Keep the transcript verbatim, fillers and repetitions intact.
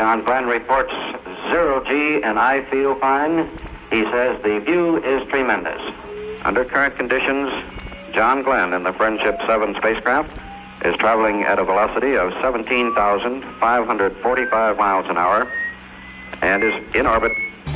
John Glenn reports zero G and I feel fine. He says the view is tremendous. Under current conditions, John Glenn in the Friendship seven spacecraft is traveling at a velocity of seventeen thousand five hundred forty-five miles an hour and is in orbit